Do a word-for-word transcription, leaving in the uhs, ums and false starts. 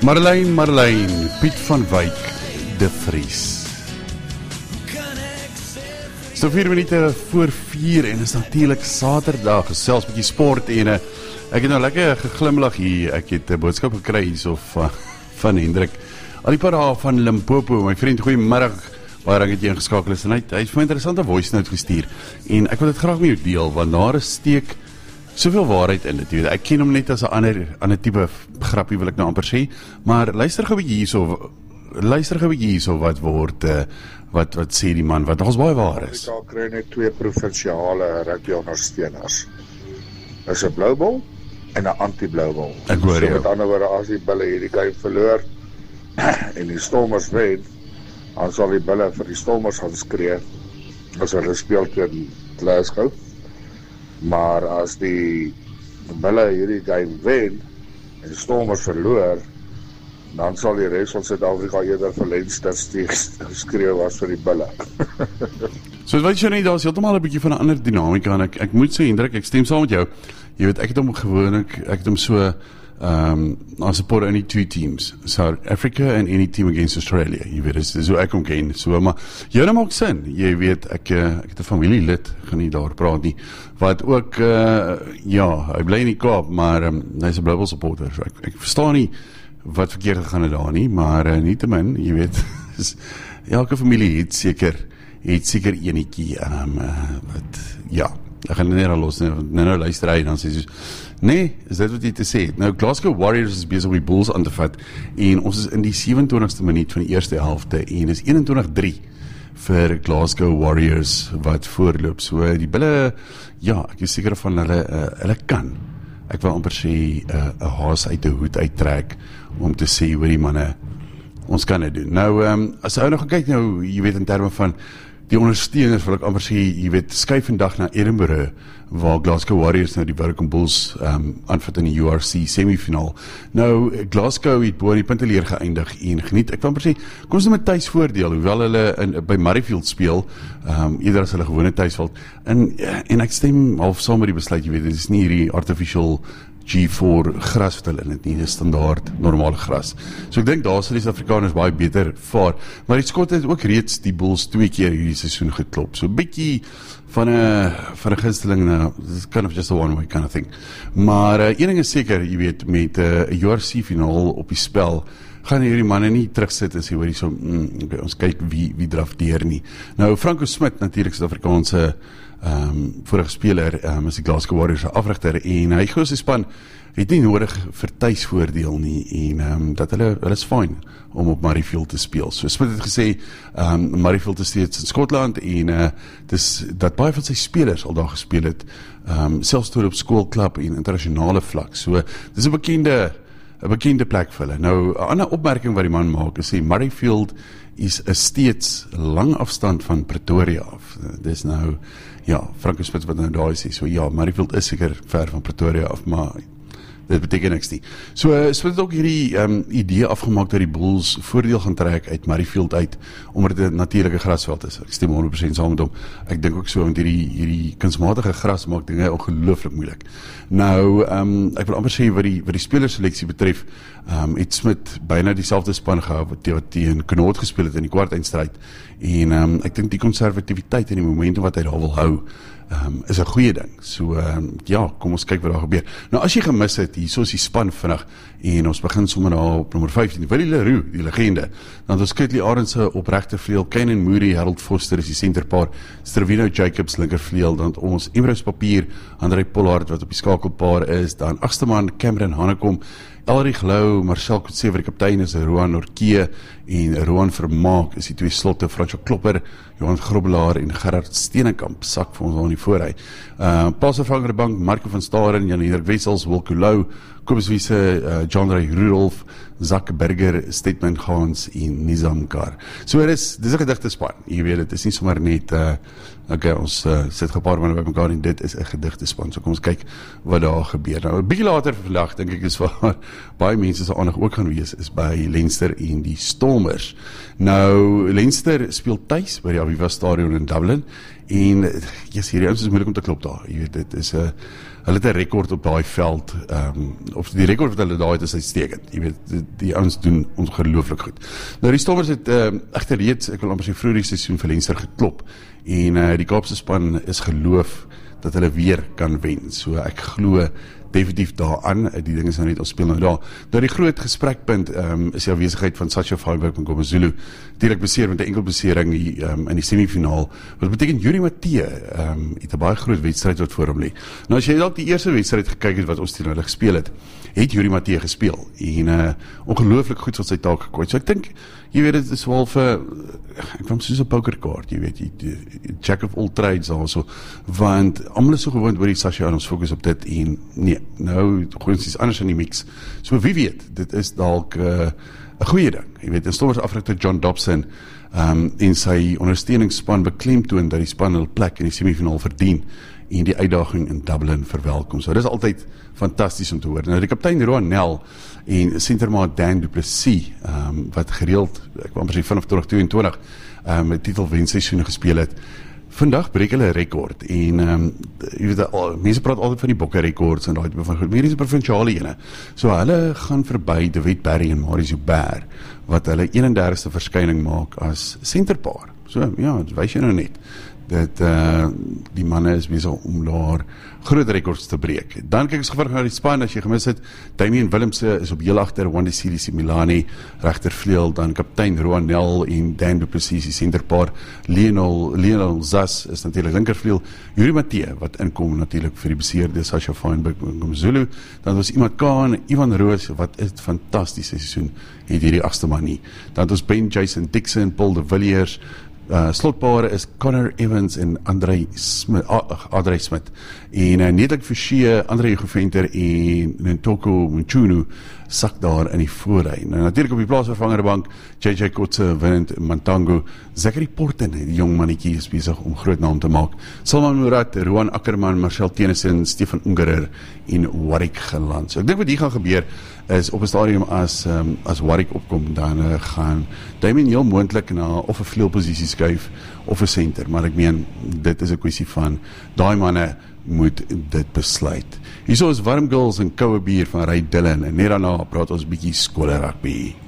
Marlijn, Marlijn, Piet van Wyk, De Vries. So vier minute voor vier en is natuurlijk Saterdag, gesels bietjie sport en uh, ek het nou lekker geglimlag hier, ek het 'n boodskap gekry hierso van, van Hendrik. Al die paar van Limpopo, my vriend, goeiemiddag, waar ek het jy ingeskakel is en hy, hy het vir my interessante voice note gestuur en ek wil dit graag met jou deel, want daar is steek soveel waarheid in dit. Ek ken hom net as 'n ander, ander type grappie wil ek nou amper sê, maar luister gou 'n bietjie hierso, luister gou 'n bietjie hierso wat word, uh, wat, wat sê die man, wat ons baie waar is. Afrika kry net twee provinsiale rugby ondersteuners. Is 'n blou bol en 'n anti-blou bol. Ek hoor jou. So met ander woorde, as die Bulle hierdie game verloor en die Stormers wen, dan sal die Bulle vir die Stormers gaan skree as hulle speel teen Glasgow. Maar as die Bulle hierdie game wen en die Stormers verloor, dan sal die res van Suid-Afrika eerder vir Leinster skreeu as vir die Bulle. So weet jy nie, daar is heeltemal 'n bietjie van 'n ander dinamika en ek, ek moet sê, Hendrik, ek stem saam met jou. Jy weet, ek het hom gewoonlik, ek het hom so um, I support only two teams, South Africa and any team against Australia. Jy weet, dis is hoe ek hom ken. So, maar jy maak sin. Jy weet, ek, ek het 'n familielid, gaan nie daar praat nie, wat ook, uh, ja, hy bly in die Kaap, maar um, hy is 'n Blue Bulls supporter. So ek, ek verstaan nie wat verkeerd gegaan het daar nie, maar uh, nietemin, jy weet, is, elke familie het seker, het seker enetjie, um, uh, wat, ja, ek gaan net al los, nou nou luister hy, dan sê sy, nee, is dit wat jy te sê het? Nou, Glasgow Warriors is besig om die Bulls aan te vat, en ons is in die sewe-en-twintigste minuut van die eerste helfte, en is een-en-twintig drie vir Glasgow Warriors, wat voorloop, so die Bulle, ja, ek is seker van hulle, uh, hulle kan, ek wil amper sê, 'n uh, haas uit die hoed uittrek, om te sê, hoor die manne, ons kan dit doen. Nou, um, as jy nou gaan kyk, nou, jy weet, in termen van die ondersteuners, wil ek amper sê, jy weet, skuif vandag na Edinburgh, waar Glasgow Warriors nou die Welcome Bulls um, aanvat in die U R C semifinaal. Nou, Glasgow het bo aan die punteleer geëindig en geniet, ek wil amper sê, kom ons met tuisvoordeel, hoewel hulle in, by Murrayfield speel, um, eerder as hulle gewone tuisveld, en, en ek stem half saam met die besluit, jy weet, dit is nie hierdie artificial G four gras wat hulle in het nie, dis standaard normale gras. So ek dink daar sal die Suid-Afrikaners baie beter vaar, maar die Skotte het ook reeds die Bulls twee keer hierdie seisoen geklop, so 'n bietjie van 'n van 'n gunsteling, nou, it's kind of just a one way kind of thing. Maar uh, een ding is seker, jy weet, met 'n uh, U R C finaal op die spel, gaan hierdie manne nie terugsit en sê, hoor hier so, mm, okay, ons kyk wie, wie draf deur nie. Nou, Franco Smit, natuurlik Suid-Afrikaanse um, vorige speler, um, is die Glasgow Warriors afrigter, en hy gou sy span, het nie nodig vir tuisvoordeel nie, en um, dat hulle, hulle is fine om op Murrayfield te speel. So Smit het gesê, um, Murrayfield is steeds in Skotland, en uh, dis, dat baie van sy spelers al daar gespeel het, um, selfs toe op skoolklub en internasionale vlak. So, dis 'n bekende 'n bekende plek vir hulle. Nou, 'n ander opmerking wat die man maak, is sê, Murrayfield is steeds lang afstand van Pretoria af. Dis nou, ja, Franco Smit wat nou daar sê, so ja, Murrayfield is seker ver van Pretoria af, maar dit beteken niks nie. So, uh, Smit het ook hierdie um, idee afgemaak dat die Bulls voordeel gaan trek uit Murrayfield uit, omdat dit 'n natuurlike grasveld is. Ek stem honderd persent saam met hom. Ek dink ook so, want hierdie, hierdie kunsmatige gras maak dinge ongelooflik moeilik. Nou, um, ek wil amper sê, wat die, wat die spelerseleksie betref, um, het Smit byna dieselfde span gehad, wat, wat teen Knoot gespeel het in die kwartfinale, en um, ek dink die konservativiteit en die momentum wat hy daar wil hou, Um, is 'n goeie ding. So, um, ja, kom ons kyk wat daar gebeur. Nou, as jy gemis het, hier so is die span vinnig, en ons begin sommer daar op nommer vyftien, Willie Leroux, die legende, dan ons Kitley Arendse op regtervleuel, Kainan Moody, Harold Foster is die centerpaar, Stravino Jacobs linkervleuel, dan ons Emrys Papier, André Pollard wat op die skakelpaar is, dan agste man Cameron Hanekom, Elrich Lou, Marcel Kutsever, die kaptein is Roan Norkee, en Roan Vermaak is die twee slotte, Fransjo Klopper, Johan Grobbelaar en Gerard Steenekamp, sak vir ons aan die voorhy. Uh, Pasvervanger bank, Marco van Staren, Jan-Hendrik Wessels, Wilco Lou, Kobus Wiese, uh, John Ray Rudolph, Zak Berger, Statement Gans en Nizam Kar. So dit is, dit is 'n gedigte span, jy weet, dit is nie sommer net, uh, okay, ons uh, sit gepaar manne by mekaar en dit is 'n gedigte span, so kom ons kyk wat daar gebeur. Nou, 'n bietjie later vandag, dink ek is waar baie mense se aandag ook gaan wees, is by Leinster en die Stormers. Nou, Leinster speel tuis by die Aviva Stadion in Dublin, en, yes, hierdie ons is moeilik om te klop daar, jy weet, dit is 'n hulle het 'n rekord op daai veld, um, of die rekord wat hulle daai het is uitstekend. Jy weet, die, die ouens doen ongelooflik goed. Nou die Stormers het um, egter reeds, ek wil amper sê vroeër die seisoen vir Leinster geklop, en uh, die Kaapse span is geloof dat hulle weer kan wen. So ek glo definitief daaraan, die ding is nou net, ons speel nou daar. Nou die groot gesprekpunt um, is die afwesigheid van Sacha Feinberg en Komazulu, direk beseer met 'n enkel besering um, in die semifinaal, wat beteken Yuri Matthee um, het 'n baie groot wedstryd wat voor hom lê. Nou as jy dalk die eerste wedstryd gekyk het wat ons teen hulle gespeel het, het Yuri Matthee gespeel, en uh, ongelooflik goed van sy taak gekwyt. So ek dink, jy weet, dit is wel vir, ek kwam soos 'n pokerkaart, jy weet, jy, jack of all trades also, want almal is so gewoond oor die Sacha en ons fokus op dit, en nee, nou, gooi ons iets anders in die mix. So wie weet, dit is dalk 'n uh, goeie ding. Jy weet, in Stormers afrigter John Dobson um, en sy ondersteuningsspan beklemtoon dat die span hul plek in die semifinaal verdien en die uitdaging in Dublin verwelkom. So dit is altyd fantasties om te hoor. Nou die kaptein Roan Nel en centermaat Dan Du Plessis, um, wat gereeld, ek wou amper sê vanaf twintig tweeëntwintig, um, 'n titelwenseisoene gespeel het, vandag breek hulle 'n rekord, en um, jy weet, al, mense praat altyd van die bokke rekords en daai tipe van goed, maar hier is 'n provinsiale ene. So hulle gaan verby De Wet Barry en Marius Joubert, wat hulle eenendertigste verskyning maak as senterpaar. So ja, dit wys jy nou net dat uh, die manne is besig om daar groot rekords te breek. Dan kyk ons gevinnig na die span, as jy gemis het, Damian Willemse is op heel agter, Wandisile Similani, regtervleuel, dan kaptein Roan Nel en Dan Du Plessis, die senterpaar, Lionel, Lionel Zas is natuurlik linkervleuel, Yuri Matthee, wat inkom natuurlik vir die beseerde Sacha Feinberg en Komazulu, dan was iemand Kaan, Ivan Roos, wat is fantastiese seisoen, het hierdie agste man nie. Dan het ons Ben Jason Dixon, Paul de Villiers, Uh, slotpare is Connor Evans en André Smit, uh, André Smit, en uh, Nedelijk Forsie, André Goventer en Ntoko Mchunu sak daar in die voorlyn. Nou natuurlik op die plaasvervangerbank, J J Kotze, Winnend Mantango, Zachary Porten, die jong mannetjie is besig om groot naam te maak. Salman Murat, Roan Ackerman, Marcel Tennyson, Stefan Ungerer en Warwick Geland. So ek dink wat hier gaan gebeur is op 'n stadium as um, as Warwick opkom, dan uh, gaan Damien heel moontlik na of 'n vleuelposisie skuif of 'n senter, maar ek meen dit is 'n kwessie van daai manne moet dit besluit. Hierso is Warm Girls en koue bier van Ray Dillon, en net daarna praat ons bietjie skool rugby.